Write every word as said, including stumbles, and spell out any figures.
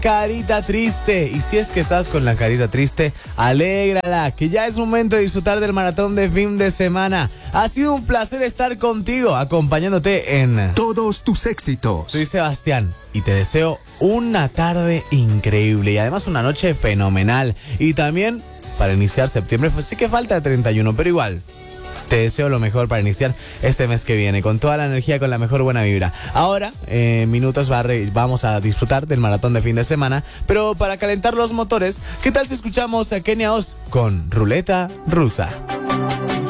carita triste. Y si es que estás con la carita triste, alégrala, que ya es momento de disfrutar del maratón de fin de semana. Ha sido un placer estar contigo, acompañándote en todos tus éxitos. Soy Sebastián y te deseo una tarde increíble y además una noche fenomenal. Y también para iniciar septiembre, pues sí que falta treinta y uno, pero igual te deseo lo mejor para iniciar este mes que viene, con toda la energía, con la mejor buena vibra. Ahora, en minutos va re- vamos a disfrutar del maratón de fin de semana, pero para calentar los motores, ¿qué tal si escuchamos a Kenia Oz con Ruleta Rusa?